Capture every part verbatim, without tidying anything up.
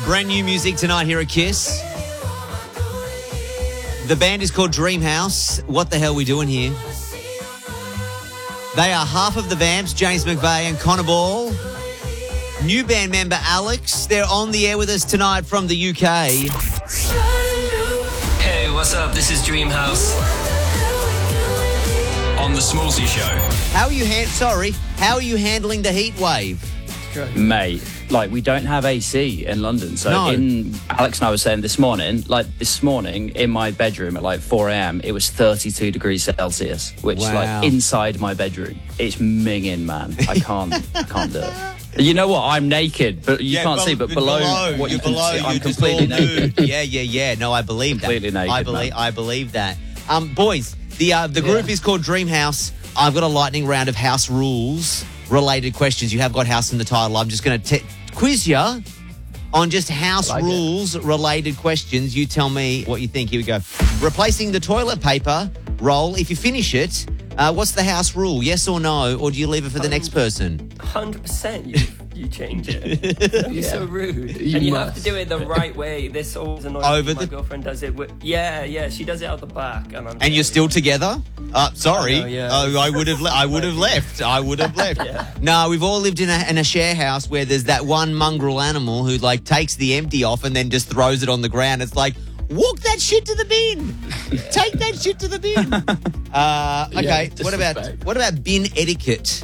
Brand new music tonight here at Kiss. The band is called Dreamhouse. What the hell are we doing here? They are half of the Vamps, James McVeigh and Connor Ball. New band member Alex. They're on the air with us tonight from the U K. Hey, what's up? This is Dreamhouse. On the Smallsy Show. How are you hand? Sorry, how are you handling the heat wave? Mate, like, we don't have A C in London. So No. in Alex and I were saying this morning, like this morning in my bedroom at like four a.m, it was thirty-two degrees Celsius, which Wow. like inside my bedroom, it's minging, man. I can't, I can't do it. You know what? I'm naked, but you Yeah, can't bel- see, but below, what you you're can below, see, I'm you're just completely all naked. nude. Yeah, yeah, yeah. No, I believe Completely that. naked, I believe, man. I believe that. Um, boys, the uh, the group is called Dreamhouse. I've got a lightning round of house rules related questions. You have got house in the title. I'm just going to quiz you on just house I like rules related questions. You tell me what you think. Here we go. Replacing the toilet paper roll. If you finish it, uh, what's the house rule? Yes or no? Or do you leave it for the next person? one hundred percent you, you change it. You're so rude. You and you must. have to do it the right way. This always annoys Over me. My the- girlfriend does it with... Yeah, yeah, she does it out the back. And, I'm And you're still together? Uh, sorry. I know, yeah. Oh, I would have. Le- I would have left. I would have left. Yeah. No, we've all lived in a, in a share house where there's that one mongrel animal who like takes the empty off and then just throws it on the ground. It's like, walk that shit to the bin. Take that shit to the bin. Uh, okay. Yeah, what about disrespect. what about bin etiquette?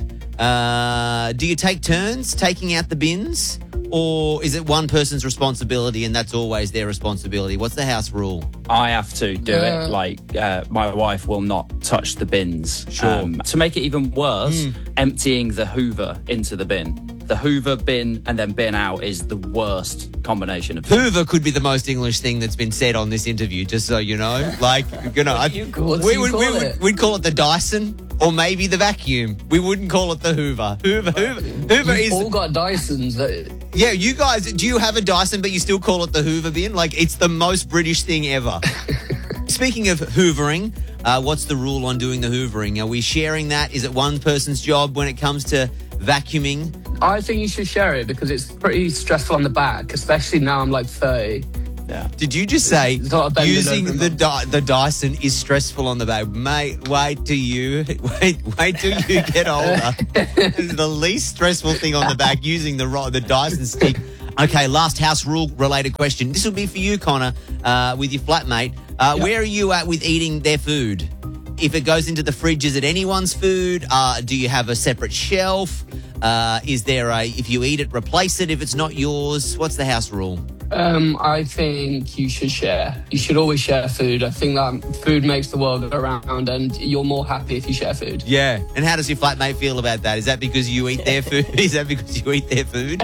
Uh, do you take turns taking out the bins, or is it one person's responsibility and that's always their responsibility? What's the house rule? I have to do Uh, it. Like, uh, my wife will not touch the bins. Sure. Um, to make it even worse, emptying the Hoover into the bin. The Hoover bin and then bin out is the worst combination of Hoover could be the most English thing that's been said on this interview, just so you know. Like, you know, I, do you call it? we What would, do we you call would, it? we'd call it the Dyson or maybe the vacuum. We wouldn't call it the Hoover. Hoover, Hoover, Hoover We've is. all got Dysons. That, Yeah, you guys, do you have a Dyson, but you still call it the Hoover bin? Like, it's the most British thing ever. Speaking of hoovering, uh, what's the rule on doing the hoovering? Are we sharing that? Is it one person's job when it comes to vacuuming? I think you should share it because it's pretty stressful on the back, especially now I'm like thirty. yeah. Did you just say It's not a bending using over, the man. Dy- the Dyson is stressful on the back? Mate, wait till you wait wait till you get older. It's the least stressful thing on the back, using the ro- the Dyson stick. Okay, last house rule related question. This will be for you, Connor, uh, with your flatmate. Uh, Yeah. Where are you at with eating their food? If it goes into the fridge, is it anyone's food? Uh, do you have a separate shelf? Uh, is there a, if you eat it, replace it if it's not yours? What's the house rule? Um, I think you should share. You should always share food. I think that food makes the world go around, and you're more happy if you share food. Yeah. And how does your flatmate feel about that? Is that because you eat their food? Is that because you eat their food?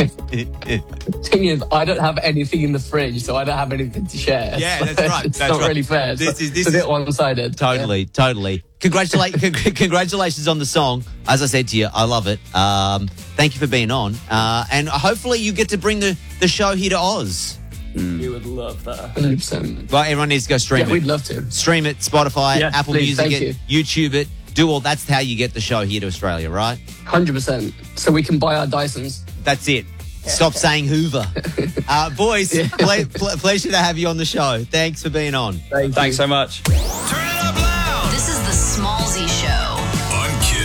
Thing is, I don't have anything in the fridge, so I don't have anything to share. Yeah, So that's right, It's that's not right. really fair. This It's, is- this it's a is- bit one-sided. Totally, totally. Congratulate, con- congratulations on the song. As I said to you, I love it. Um, thank you for being on. Uh, and hopefully you get to bring the, the show here to Oz. You would love that. one hundred percent. Well, everyone needs to go stream Yeah, it. we'd love to. Stream it, Spotify, Yeah, Apple please, Music, thank it, YouTube it. Do all. That's how you get the show here to Australia, right? one hundred percent. So we can buy our Dysons. That's it. Stop saying Hoover. Uh, boys, ple- ple- pleasure to have you on the show. Thanks for being on. Thank Thanks you. so much.